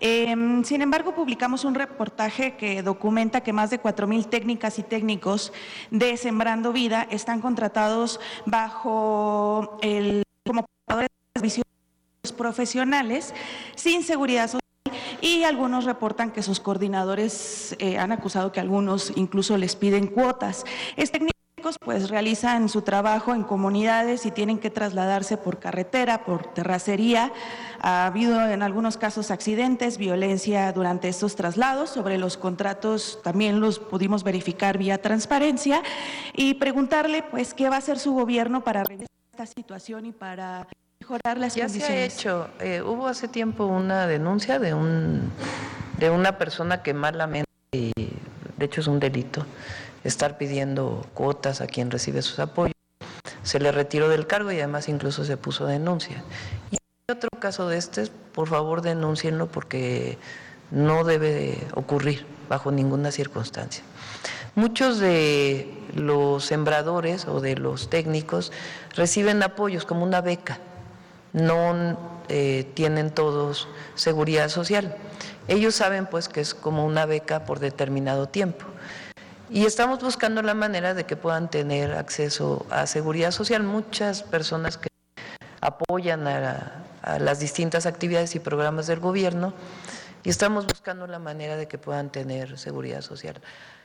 Sin embargo, publicamos un reportaje que documenta que más de 4,000 técnicas y técnicos de Sembrando Vida están contratados como prestadores de servicios profesionales sin seguridad social, y algunos reportan que sus coordinadores han acusado que algunos incluso les piden cuotas. Estos técnicos pues realizan su trabajo en comunidades y tienen que trasladarse por carretera, por terracería. Ha habido en algunos casos accidentes, violencia durante estos traslados. Sobre los contratos también los pudimos verificar vía transparencia, y preguntarle pues qué va a hacer su gobierno para revisar esta situación y para mejorar las condiciones. Ya se ha hecho. Hubo hace tiempo una denuncia de una persona que malamente, y de hecho es un delito, estar pidiendo cuotas a quien recibe sus apoyos. Se le retiró del cargo y además incluso se puso denuncia. Y otro caso de por favor denúncienlo, porque no debe de ocurrir bajo ninguna circunstancia. Muchos de los sembradores o de los técnicos reciben apoyos como una beca. No tienen todos seguridad social. Ellos saben pues que es como una beca por determinado tiempo. Y estamos buscando la manera de que puedan tener acceso a seguridad social. Muchas personas que apoyan a las distintas actividades y programas del gobierno, y estamos buscando la manera de que puedan tener seguridad social.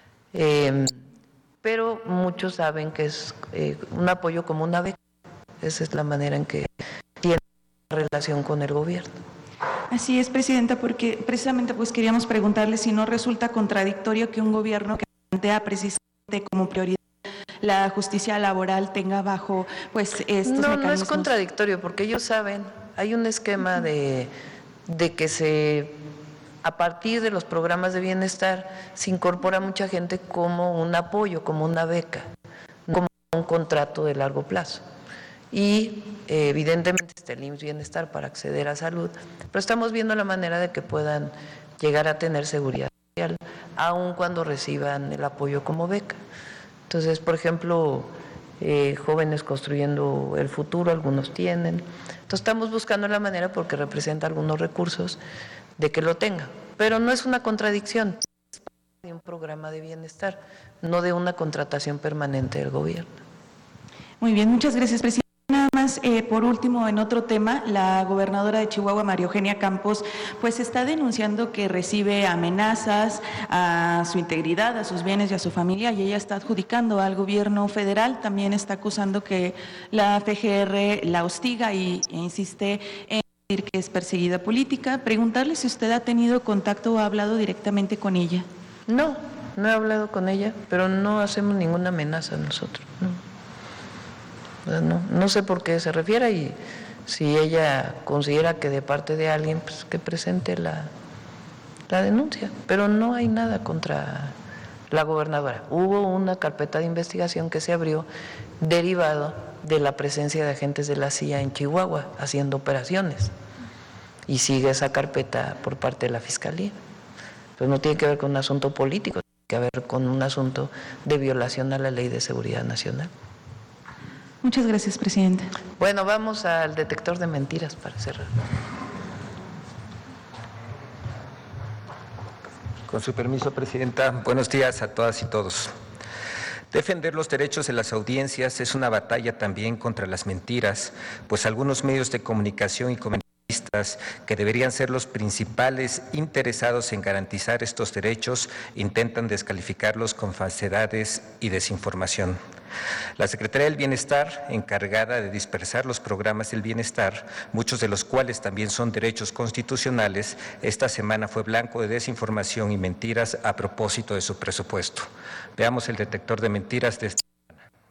Pero muchos saben que es un apoyo como una beca. Esa es la manera en que tiene relación con el gobierno. Así es, Presidenta, porque precisamente pues queríamos preguntarle si no resulta contradictorio que un gobierno que plantea precisamente como prioridad la justicia laboral tenga bajo pues estos mecanismos. No es contradictorio, porque ellos saben, hay un esquema de que a partir de los programas de bienestar se incorpora mucha gente como un apoyo, como una beca, como un contrato de largo plazo. Y evidentemente está el IMSS Bienestar para acceder a salud, pero estamos viendo la manera de que puedan llegar a tener seguridad social, aun cuando reciban el apoyo como beca. Entonces, por ejemplo, jóvenes construyendo el futuro, algunos tienen. Entonces estamos buscando la manera, porque representa algunos recursos, de que lo tengan. Pero no es una contradicción, es parte de un programa de bienestar, no de una contratación permanente del gobierno. Muy bien, muchas gracias, presidente. Nada más, por último, en otro tema, la gobernadora de Chihuahua, María Eugenia Campos, pues está denunciando que recibe amenazas a su integridad, a sus bienes y a su familia, y ella está adjudicando al gobierno federal. También está acusando que la FGR la hostiga e insiste en decir que es perseguida política. Preguntarle si usted ha tenido contacto o ha hablado directamente con ella. No he hablado con ella, pero no hacemos ninguna amenaza nosotros, no. No sé por qué se refiere, y si ella considera que de parte de alguien, pues que presente la denuncia, pero no hay nada contra la gobernadora. Hubo una carpeta de investigación que se abrió derivado de la presencia de agentes de la CIA en Chihuahua haciendo operaciones, y sigue esa carpeta por parte de la Fiscalía. Pero no tiene que ver con un asunto político, tiene que ver con un asunto de violación a la Ley de Seguridad Nacional. Muchas gracias, Presidenta. Bueno, vamos al detector de mentiras para cerrar. Con su permiso, Presidenta. Buenos días a todas y todos. Defender los derechos de las audiencias es una batalla también contra las mentiras, pues algunos medios de comunicación y comentaristas, que deberían ser los principales interesados en garantizar estos derechos, intentan descalificarlos con falsedades y desinformación. La Secretaría del Bienestar, encargada de dispersar los programas del bienestar, muchos de los cuales también son derechos constitucionales, esta semana fue blanco de desinformación y mentiras a propósito de su presupuesto. Veamos el detector de mentiras de esta semana.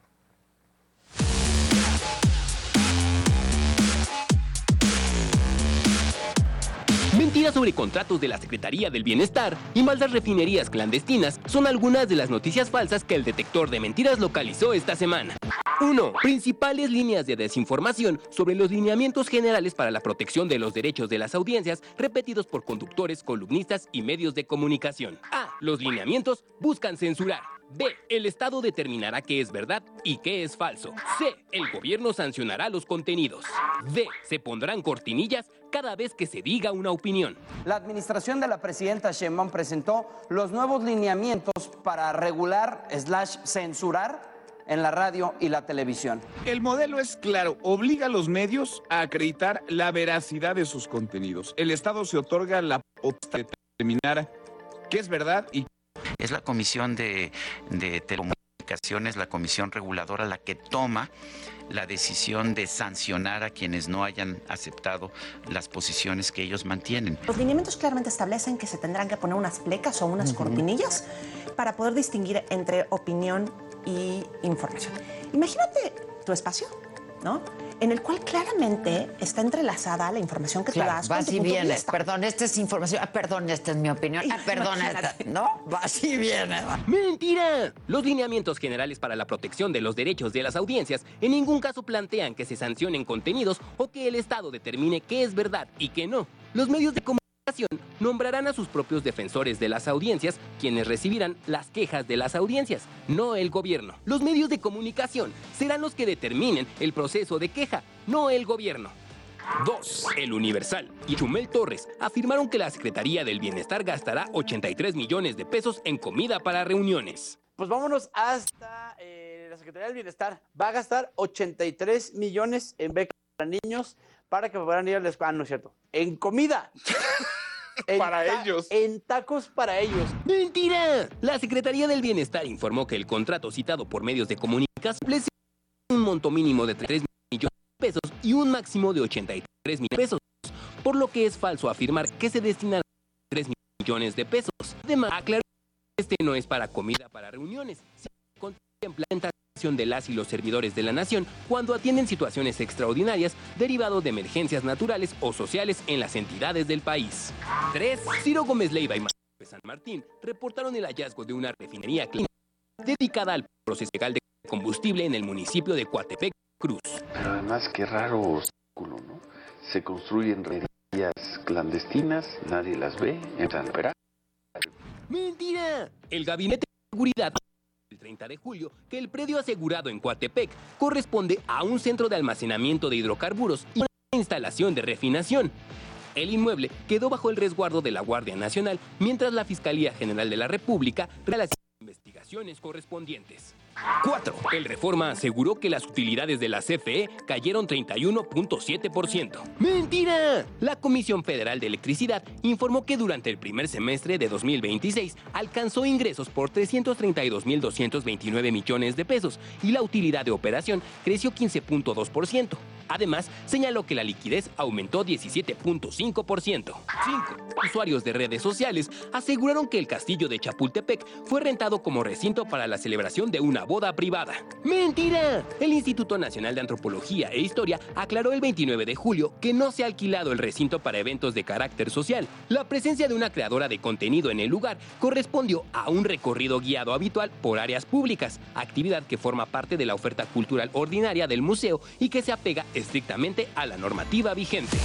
Mentiras sobre contratos de la Secretaría del Bienestar y maldas refinerías clandestinas son algunas de las noticias falsas que el detector de mentiras localizó esta semana. 1. Principales líneas de desinformación sobre los lineamientos generales para la protección de los derechos de las audiencias repetidos por conductores, columnistas y medios de comunicación. A. Los lineamientos buscan censurar. B. El Estado determinará qué es verdad y qué es falso. C. El gobierno sancionará los contenidos. D. Se pondrán cortinillas cada vez que se diga una opinión. La administración de la presidenta Sheinbaum presentó los nuevos lineamientos para regular / censurar en la radio y la televisión. El modelo es claro, obliga a los medios a acreditar la veracidad de sus contenidos. El Estado se otorga la potestad de determinar qué es verdad y es la Comisión de Telecomunicaciones, la comisión reguladora, la que toma la decisión de sancionar a quienes no hayan aceptado las posiciones que ellos mantienen. Los lineamientos claramente establecen que se tendrán que poner unas plecas o unas cortinillas para poder distinguir entre opinión y información. Imagínate tu espacio, ¿no? En el cual claramente está entrelazada la información que tú das con tu punto de vista. Perdón, esta es información. Perdón, esta es mi opinión. Perdón, esta. ¿No? Así viene. ¡Mentira! Los lineamientos generales para la protección de los derechos de las audiencias en ningún caso plantean que se sancionen contenidos o que el Estado determine qué es verdad y qué no. Los medios de comunicación nombrarán a sus propios defensores de las audiencias, quienes recibirán las quejas de las audiencias, no el gobierno. Los medios de comunicación serán los que determinen el proceso de queja, no el gobierno. 2. El Universal y Chumel Torres afirmaron que la Secretaría del Bienestar gastará 83 millones de pesos en comida para reuniones. Pues vámonos hasta la Secretaría del Bienestar. Va a gastar 83 millones en becas para niños para que puedan ir a la escuela. No es cierto. En comida. para ellos. En tacos para ellos. ¡Mentira! La Secretaría del Bienestar informó que el contrato citado por medios de comunicación establece un monto mínimo de 3 millones de pesos y un máximo de 83 millones de pesos, por lo que es falso afirmar que se destinarán 3 millones de pesos. Además, aclaró que este no es para comida para reuniones, sino que contempla la alimentación de las y los servidores de la nación cuando atienden situaciones extraordinarias derivado de emergencias naturales o sociales en las entidades del país. 3. Ciro Gómez Leiva y Manuel San Martín reportaron el hallazgo de una refinería clínica dedicada al proceso legal de combustible en el municipio de Coatepec, Cruz. Pero además, qué raro obstáculo, ¿no? Se construyen refinerías clandestinas, nadie las ve, entran a operar. ¡Mentira! El Gabinete de Seguridad el 30 de julio que el predio asegurado en Coatepec corresponde a un centro de almacenamiento de hidrocarburos y una instalación de refinación. El inmueble quedó bajo el resguardo de la Guardia Nacional mientras la Fiscalía General de la República realiza investigaciones correspondientes. 4. El Reforma aseguró que las utilidades de la CFE cayeron 31.7%. ¡Mentira! La Comisión Federal de Electricidad informó que durante el primer semestre de 2026 alcanzó ingresos por 332.229 millones de pesos y la utilidad de operación creció 15.2%. Además, señaló que la liquidez aumentó 17.5%. 5. Usuarios de redes sociales aseguraron que el castillo de Chapultepec fue rentado como recinto para la celebración de una boda privada. ¡Mentira! El Instituto Nacional de Antropología e Historia aclaró el 29 de julio que no se ha alquilado el recinto para eventos de carácter social. La presencia de una creadora de contenido en el lugar correspondió a un recorrido guiado habitual por áreas públicas, actividad que forma parte de la oferta cultural ordinaria del museo y que se apega estrictamente a la normativa vigente.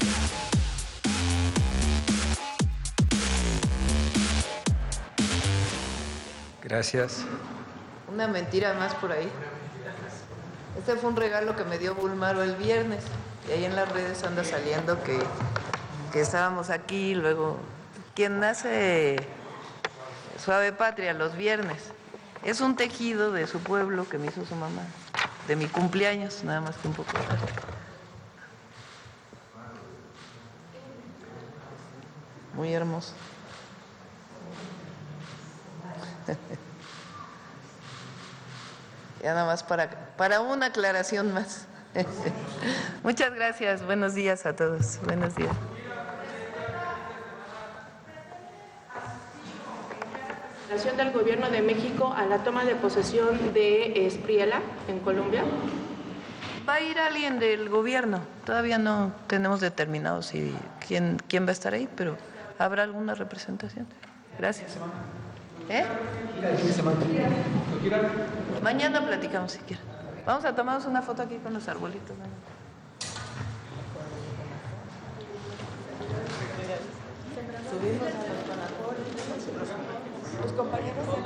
Gracias. Una mentira más por ahí. Este fue un regalo que me dio Bulmaro el viernes. Y ahí en las redes anda saliendo que estábamos aquí. Luego, quien nace Suave Patria los viernes. Es un tejido de su pueblo que me hizo su mamá. De mi cumpleaños, nada más que un poco tarde. Muy hermoso. Ya nada más para una aclaración más. Muchas gracias. Buenos días a todos. Buenos días. Del gobierno de México a la toma de posesión de Espriella en Colombia. Va a ir alguien del gobierno. Todavía no tenemos determinado quién va a estar ahí, pero habrá alguna representación. Gracias. Mañana platicamos si quieren. Vamos a tomarnos una foto aquí con los arbolitos. Subimos a los compañeros.